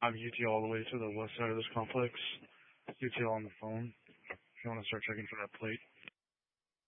I'm UT all the way to the west side of this complex. UT on the phone. If you want to start checking for that plate.